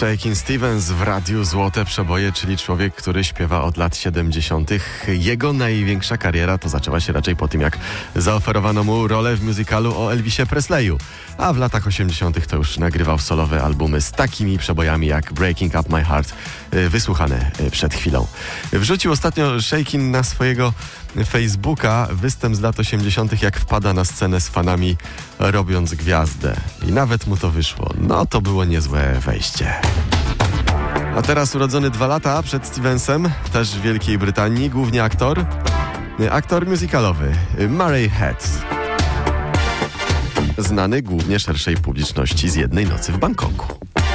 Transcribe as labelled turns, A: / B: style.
A: Shakin' Stevens w radiu Złote Przeboje, czyli człowiek, który śpiewa od lat 70. Jego największa kariera to zaczęła się raczej po tym, jak zaoferowano mu rolę w musicalu o Elvisie Presleyu. A w latach 80. to już nagrywał solowe albumy z takimi przebojami jak Breaking Up My Heart, wysłuchane przed chwilą. Wrzucił ostatnio Shakin' na swojego Facebooka występ z lat 80., jak wpada na scenę z fanami, robiąc gwiazdę. I nawet mu to wyszło. No to było niezłe wejście. A teraz urodzony 2 lata przed Stevensem, też w Wielkiej Brytanii, głównie aktor musicalowy Murray Head. Znany głównie szerszej publiczności z Jednej nocy w Bangkoku.